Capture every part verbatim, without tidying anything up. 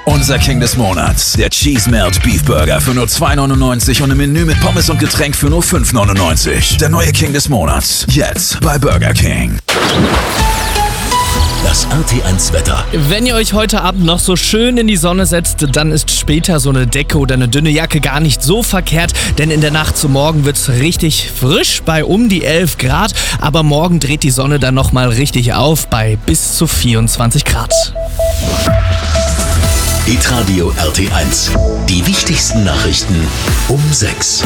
Unser King des Monats, der Cheese Melt Beef Burger für nur zwei neunundneunzig und im Menü mit Pommes und Getränk für nur fünf neunundneunzig. Der neue King des Monats, jetzt bei Burger King. Das R T eins Wetter. Wenn ihr euch heute Abend noch so schön in die Sonne setzt, dann ist später so eine Decke oder eine dünne Jacke gar nicht so verkehrt, denn in der Nacht zu morgen wird's richtig frisch bei um die elf Grad, aber morgen dreht die Sonne dann nochmal richtig auf bei bis zu vierundzwanzig Grad. Hitradio R T eins. Die wichtigsten Nachrichten um sechs.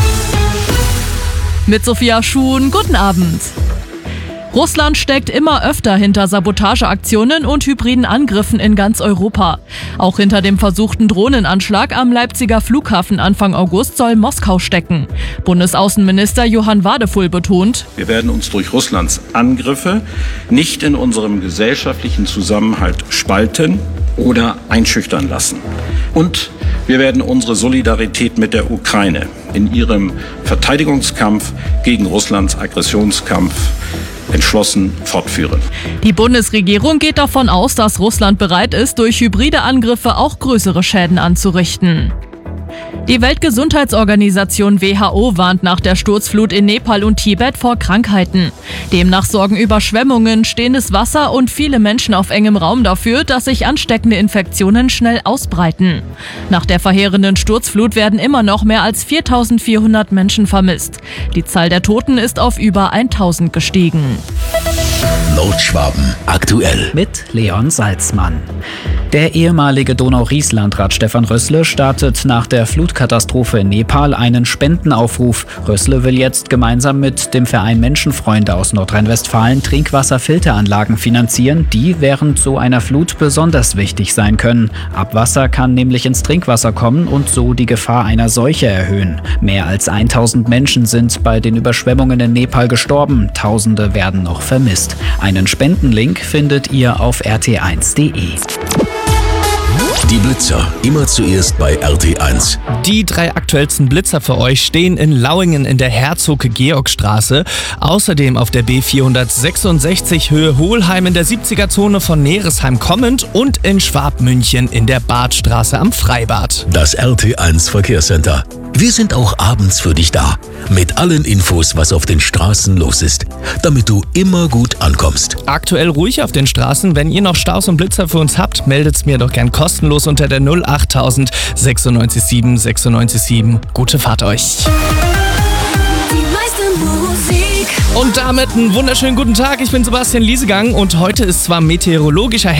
Mit Sophia Schuhn, guten Abend. Russland steckt immer öfter hinter Sabotageaktionen und hybriden Angriffen in ganz Europa. Auch hinter dem versuchten Drohnenanschlag am Leipziger Flughafen Anfang August soll Moskau stecken. Bundesaußenminister Johann Wadefull betont: Wir werden uns durch Russlands Angriffe nicht in unserem gesellschaftlichen Zusammenhalt spalten oder einschüchtern lassen. Und wir werden unsere Solidarität mit der Ukraine in ihrem Verteidigungskampf gegen Russlands Aggressionskampf entschlossen fortführen. Die Bundesregierung geht davon aus, dass Russland bereit ist, durch hybride Angriffe auch größere Schäden anzurichten. Die Weltgesundheitsorganisation W H O warnt nach der Sturzflut in Nepal und Tibet vor Krankheiten. Demnach sorgen Überschwemmungen, stehendes Wasser und viele Menschen auf engem Raum dafür, dass sich ansteckende Infektionen schnell ausbreiten. Nach der verheerenden Sturzflut werden immer noch mehr als viertausendvierhundert Menschen vermisst. Die Zahl der Toten ist auf über tausend gestiegen. Nordschwaben aktuell. Mit Leon Salzmann. Der ehemalige Donau-Ries-Landrat Stefan Rössle startet nach der Flutkatastrophe in Nepal einen Spendenaufruf. Rössle will jetzt gemeinsam mit dem Verein Menschenfreunde aus Nordrhein-Westfalen Trinkwasserfilteranlagen finanzieren, die während so einer Flut besonders wichtig sein können. Abwasser kann nämlich ins Trinkwasser kommen und so die Gefahr einer Seuche erhöhen. Mehr als tausend Menschen sind bei den Überschwemmungen in Nepal gestorben. Tausende werden noch vermisst. Einen Spendenlink findet ihr auf r t eins punkt d e. Die Blitzer, immer zuerst bei R T eins. Die drei aktuellsten Blitzer für euch stehen in Lauingen in der Herzog-Georg-Straße, außerdem auf der B vierhundertsechsundsechzig Höhe Hohlheim in der siebziger-Zone von Neresheim kommend und in Schwabmünchen in der Badstraße am Freibad. Das R T eins Verkehrscenter. Wir sind auch abends für dich da, mit allen Infos, was auf den Straßen los ist, damit du immer gut ankommst. Aktuell ruhig auf den Straßen. Wenn ihr noch Staus und Blitzer für uns habt, meldet's mir doch gern kostenlos unter der null achttausend sechsundneunzig sieben sechsundneunzig sieben. Gute Fahrt euch. Und damit einen wunderschönen guten Tag. Ich bin Sebastian Liesegang und heute ist zwar meteorologischer